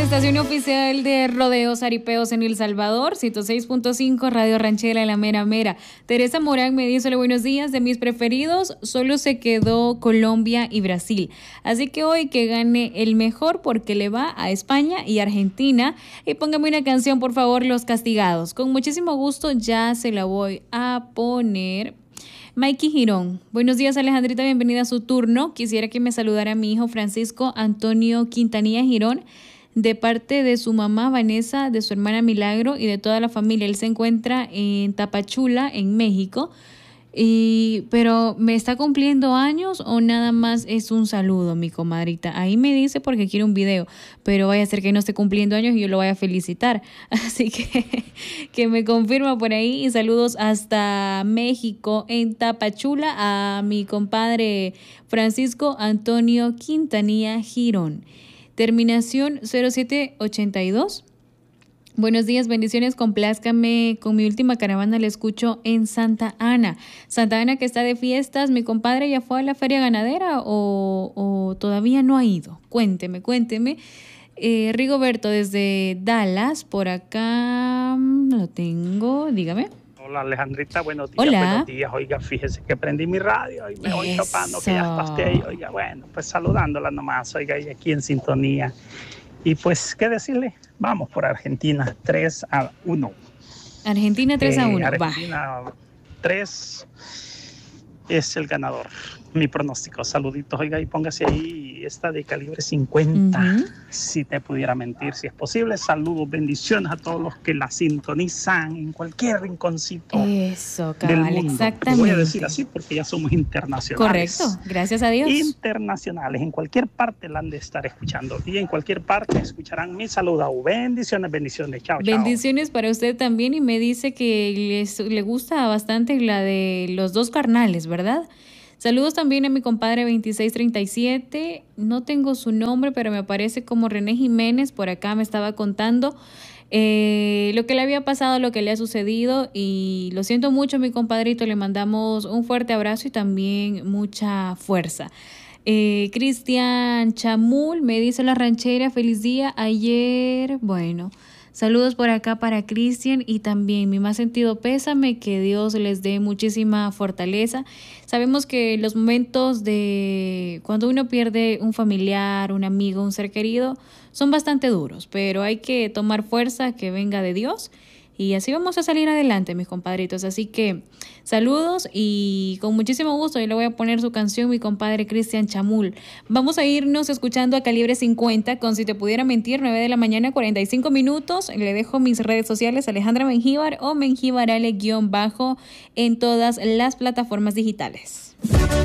estación oficial de rodeos aripeos en El Salvador, 106.5, Radio Ranchera, La Mera Mera. Teresa Morán me dice: buenos días, de mis preferidos solo se quedó Colombia y Brasil. Así que hoy que gane el mejor porque le va a España y Argentina. Y póngame una canción, por favor, Los Castigados. Con muchísimo gusto ya se la voy a poner. Mikey Girón: buenos días, Alejandrita, bienvenida a su turno. Quisiera que me saludara a mi hijo Francisco Antonio Quintanilla Girón, de parte de su mamá Vanessa, de su hermana Milagro y de toda la familia. Él se encuentra en Tapachula, en México. Pero ¿me está cumpliendo años o nada más es un saludo, mi comadrita? Ahí me dice porque quiere un video, pero vaya a ser que no esté cumpliendo años y yo lo vaya a felicitar. Así que me confirma por ahí. Y saludos hasta México, en Tapachula, a mi compadre Francisco Antonio Quintanilla Girón. Terminación 0782. Buenos días, bendiciones, complázcame con mi última caravana, la escucho en Santa Ana. Santa Ana, que está de fiestas. ¿Mi compadre ya fue a la feria ganadera o todavía no ha ido? Cuénteme. Rigoberto desde Dallas, por acá lo tengo, dígame. Hola, Alejandrita, buenos días. Hola. Buenos días. Oiga, fíjese que prendí mi radio y me voy topando que ya está ahí. Oiga, bueno, pues saludándola nomás, oiga, y aquí en sintonía. Y pues, ¿qué decirle? Vamos por Argentina, 3-1. Argentina 3-1, Argentina 3 es el ganador. Mi pronóstico. Saluditos, oiga, y póngase ahí esta de calibre 50, si te pudiera mentir, si es posible. Saludos, bendiciones a todos los que la sintonizan en cualquier rinconcito del mundo. Exactamente. Voy a decir así porque ya somos internacionales. Correcto, gracias a Dios. Internacionales, en cualquier parte la han de estar escuchando y en cualquier parte escucharán mi saludo. Bendiciones, chao. Bendiciones para usted también, y me dice que le gusta bastante la de Los Dos Carnales, ¿verdad? Saludos también a mi compadre 2637, no tengo su nombre, pero me aparece como René Jiménez, por acá me estaba contando lo que le había pasado, lo que le ha sucedido, y lo siento mucho, mi compadrito, le mandamos un fuerte abrazo y también mucha fuerza. Cristian Chamul me dice: la ranchera, feliz día ayer. Bueno, saludos por acá para Cristian, y también mi más sentido pésame, que Dios les dé muchísima fortaleza. Sabemos que los momentos de cuando uno pierde un familiar, un amigo, un ser querido, son bastante duros, pero hay que tomar fuerza que venga de Dios. Y así vamos a salir adelante, mis compadritos. Así que saludos, y con muchísimo gusto yo le voy a poner su canción, mi compadre Cristian Chamul. Vamos a irnos escuchando a Calibre 50 con Si Te Pudiera Mentir, 9 de la mañana, 45 minutos. Le dejo mis redes sociales, Alejandra Mengíbar o Mengíbarale_ en todas las plataformas digitales.